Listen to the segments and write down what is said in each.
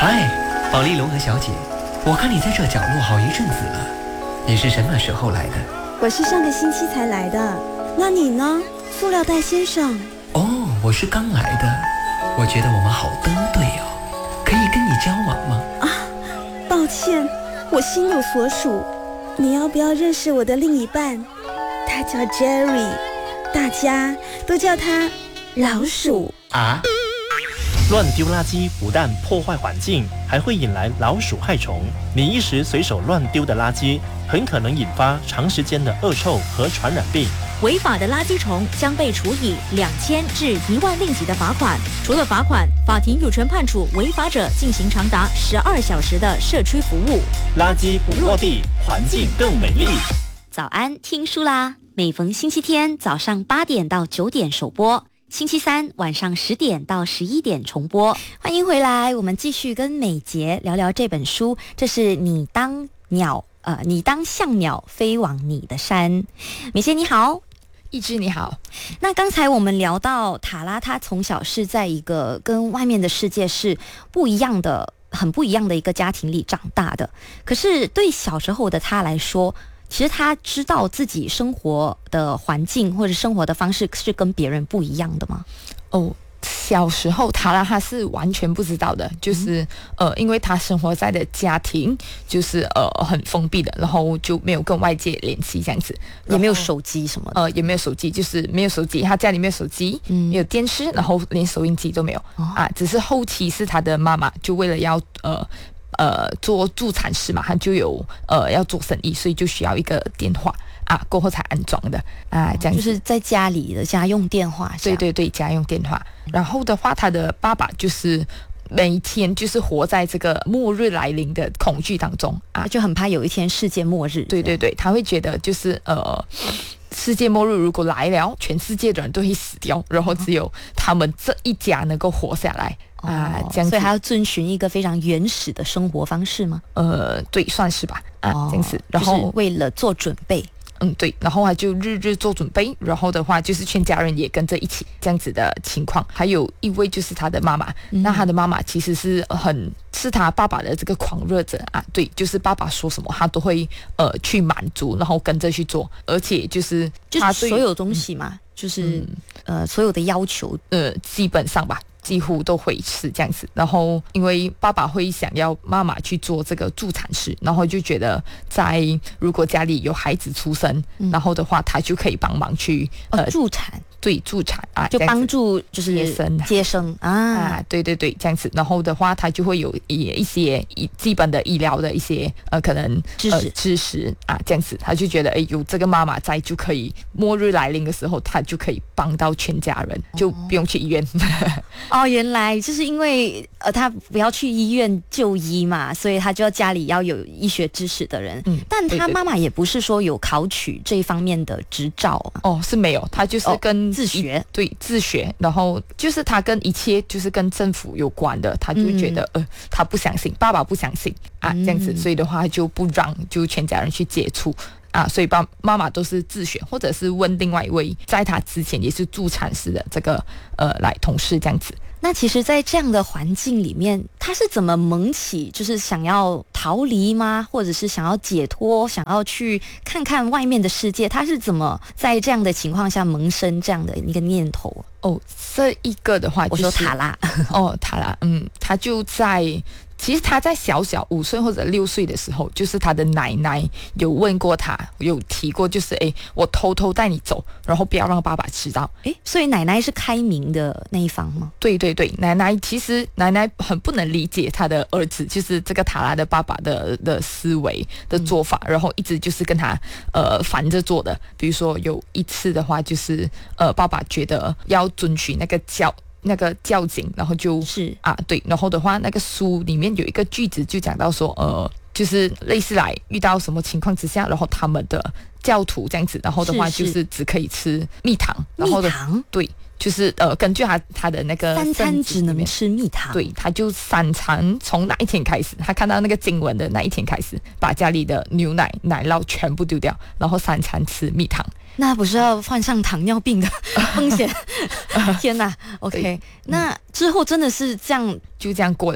嗨，保利龙和小姐，我看你在这角落好一阵子了，你是什么时候来的？ 我是上个星期才来的，那你呢，塑料袋先生？ 哦，我是刚来的，我觉得我们好登对哦，可以跟你交往吗？ 啊，抱歉，我心有所属，你要不要认识我的另一半？他叫 Jerry， 大家都叫他老鼠啊。 乱丢垃圾不但破坏环境，还会引来老鼠害虫。你一时随手乱丢的垃圾，很可能引发长时间的恶臭和传染病。 违法的垃圾虫将被处以2000至1万令吉的罚款。除了罚款，法庭有权判处违法者进行长达12小时的社区服务。 垃圾不落地，环境更美丽。 早安，听书啦！每逢星期天早上8点到9点首播。星期三晚上10点到11点重播。欢迎回来，我们继续跟美杰聊聊这本书。这是你当像鸟飞往你的山。美杰你好。 一枝你好。 那刚才我们聊到塔拉，他从小是在一个跟外面的世界是不一样的、很不一样的一个家庭里长大的。可是对小时候的他来说，其实他知道自己生活的环境或者生活的方式是跟别人不一样的吗？ 小时候他是完全不知道的，就是因为他生活在的家庭就是很封闭的，然后就没有跟外界联系这样子， 也没有手机什么的， 也没有手机，就是没有手机，他家里没有手机，没有电视，然后连收音机都没有只是后期是他的妈妈就为了要做助产士嘛，他就有要做生意，所以就需要一个电话过后才安装的这样就是在家里的家用电话。 对，家用电话。然后的话，他的爸爸就是每天就是活在这个末日来临的恐惧当中就很怕有一天世界末日。 对，他会觉得就是世界末日如果来了，全世界的人都会死掉，然后只有他们这一家能够活下来这样子。 所以他要遵循一个非常原始的生活方式吗？ 对，算是吧这样子。然后就是为了做准备。 对，然后他就日日做准备，然后的话就是全家人也跟着一起这样子的情况。还有一位就是他的妈妈，那他的妈妈其实是他爸爸的这个狂热者对，就是爸爸说什么他都会去满足，然后跟着去做，而且就是他所有东西嘛，就是所有的要求基本上吧。几乎都会是这样子，然后因为爸爸会想要妈妈去做这个助产士，然后就觉得如果家里有孩子出生，然后的话他就可以帮忙去助产。 对，助产就帮助就是接生对，这样子。然后的话，他就会有一些基本的医疗的一些可能知识这样子。他就觉得有这个妈妈在，就可以末日来临的时候，他就可以帮到全家人，就不用去医院。 原来就是因为他不要去医院就医嘛，所以他就要家里要有医学知识的人。但他妈妈也不是说有考取这一方面的执照是没有，他就是跟自学。 对，自学。然后就是他跟一切就是跟政府有关的，他就觉得他不相信，爸爸不相信这样子，所以的话就不让就全家人去接触所以妈妈都是自学，或者是问另外一位在他之前也是助产士的这个来同事这样子。 那其实在这样的环境里面，他是怎么萌起就是想要逃离吗？或者是想要解脱，想要去看看外面的世界？他是怎么在这样的情况下萌生这样的一个念头？ 这一个的话、就是， 我说塔拉塔拉他就其实他在小5岁或者6岁的时候，就是他的奶奶有问过他，有提过，就是我偷偷带你走，然后不要让爸爸知道。 所以奶奶是开明的那一方吗？ 对，其实奶奶很不能理解他的儿子，就是这个塔拉的爸爸的思维的做法，然后一直就是跟他反着做的。比如说有一次的话，就是爸爸觉得要遵循那个教警，然后就是对，然后的话那个书里面有一个句子就讲到说就是类似来遇到什么情况之下，然后他们的教徒这样子，然后的话就是只可以吃蜜糖，然后蜜糖对，就是根据他的那个 3餐只能吃蜜糖， 对，他就3餐从那一天开始，他看到那个经文的那一天开始，把家里的牛奶奶酪全部丢掉，然后3餐吃蜜糖。 那不是要患上糖尿病的风险？天哪 ！OK， 那之后真的是这样， 就这样过了。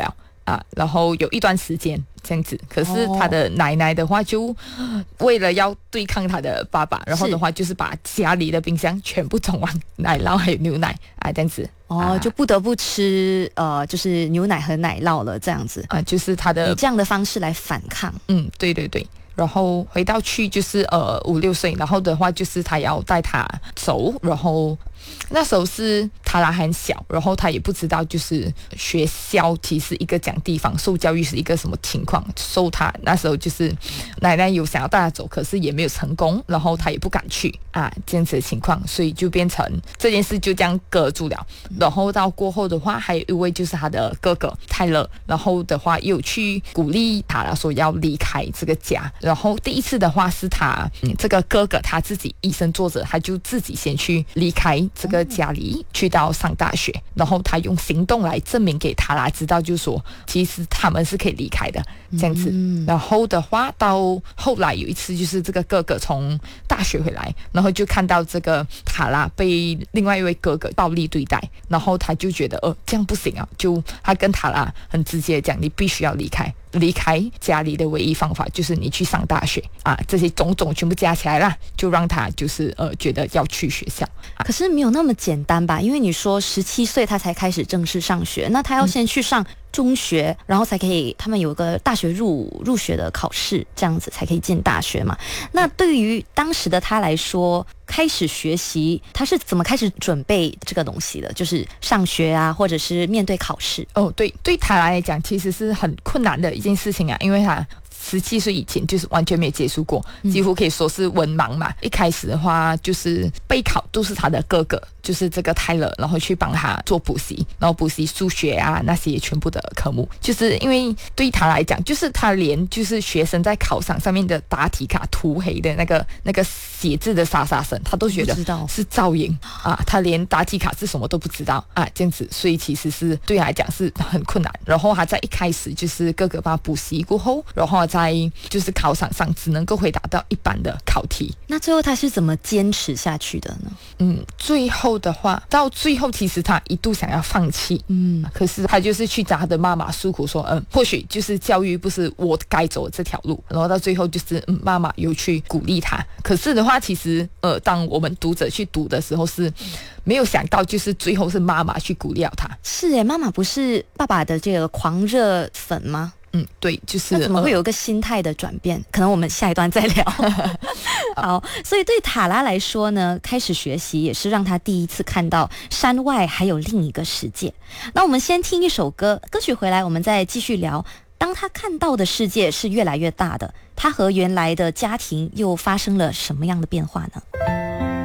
啊，然后有一段时间这样子。可是他的奶奶的话，就为了要对抗他的爸爸，然后的话就是把家里的冰箱全部装完奶酪还有牛奶啊，这样子。 就不得不吃就是牛奶和奶酪了，这样子啊，就是他的以这样的方式来反抗。 对对对。然后回到去就是5、6岁，然后的话就是他要带他走，然后那时候是塔拉很小，然后他也不知道就是学校其实一个讲地方受教育是一个什么情况，他那时候就是奶奶有想要带他走，可是也没有成功，然后他也不敢去啊，这样子的情况，所以就变成这件事就这样搁住了。然后到过后的话，还有一位就是他的哥哥泰勒，然后的话又去鼓励塔拉说要离开这个家。然后第一次的话是他这个哥哥他自己以身作则，他就自己先去离开这个家里，去到上大学，然后他用行动来证明给塔拉知道，就是说其实他们是可以离开的这样子。然后的话到后来有一次就是这个哥哥从大学回来，然后就看到这个塔拉被另外一位哥哥暴力对待，然后他就觉得这样不行啊，就他跟塔拉很直接讲，你必须要离开家里的唯一方法就是你去上大学啊，这些种种全部加起来啦，就让他就是觉得要去学校。 可是没有那么简单吧？因为你说17岁他才开始正式上学，那他要先去上中学，然后才可以，他们有个大学入学的考试，这样子才可以进大学嘛。那对于当时的他来说，开始学习，他是怎么开始准备这个东西的？就是上学啊，或者是面对考试？ 对他来讲其实是很困难的一件事情啊，因为他17岁以前就是完全没有接触过，几乎可以说是文盲嘛。一开始的话就是备考都是他的哥哥，就是这个泰勒，然后去帮他做补习，然后补习数学啊那些全部的科目。就是因为对他来讲，就是他连就是学生在考场上面的答题卡涂黑的那个写字的沙声，他都觉得是噪音啊，他连答题卡是什么都不知道啊，这样子，所以其实是对他来讲是很困难。然后他在一开始就是哥哥帮他补习过后，然后在就是考场上只能够回答到一般的考题。 那最后他是怎么坚持下去的呢？ 最后的话，到最后其实他一度想要放弃，可是他就是去找他的妈妈诉苦说，或许就是教育不是我该走的这条路。然后到最后就是妈妈有去鼓励他。可是的话，其实当我们读者去读的时候是没有想到，就是最后是妈妈去鼓励了他。 是耶，妈妈不是爸爸的这个狂热粉吗？ 对，就是那怎么会有一个心态的转变？可能我们下一段再聊。好，所以对塔拉来说呢，开始学习也是让他第一次看到山外还有另一个世界。那我们先听一首歌曲回来，我们再继续聊。当他看到的世界是越来越大的，他和原来的家庭又发生了什么样的变化呢？